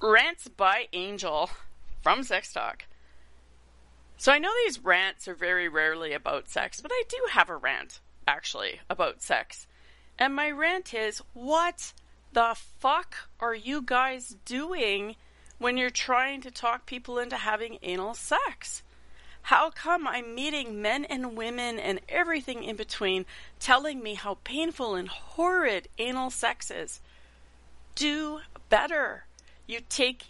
Rants by Angel from Sex Talk. So I know these rants are very rarely about sex, but I do have a rant, actually, about sex. And my rant is, what the fuck are you guys doing when you're trying to talk people into having anal sex? How come I'm meeting men and women and everything in between telling me how painful and horrid anal sex is? Do better. You take